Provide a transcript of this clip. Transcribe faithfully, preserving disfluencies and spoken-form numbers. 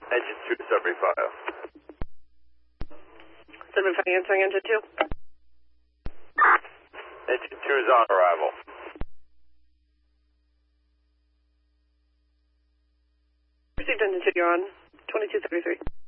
Engine two, seventy-five. seventy-five answering engine two. Engine two is on arrival. Received engine two, you're on twenty-two thirty-three.